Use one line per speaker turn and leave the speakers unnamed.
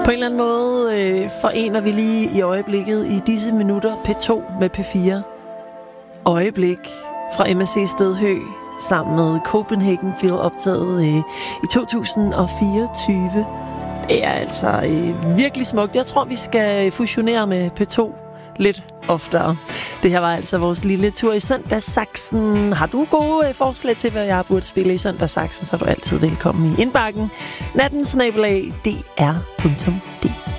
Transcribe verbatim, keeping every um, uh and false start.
På en eller anden måde øh, forener vi lige i øjeblikket i disse minutter P to med P fire. Øjeblik fra M S C Stedhø sammen med Copenhagen Feel optaget øh, i to tusind fireogtyve. Det er altså øh, virkelig smukt. Jeg tror, vi skal fusionere med P to lidt oftere. Det her var altså vores lille tur i Søndagssaksen. Har du gode øh, forslag til, hvad jeg burde spille i Søndagssaksen, så er du altid velkommen i indbakken. natten snabel-a d r punktum d k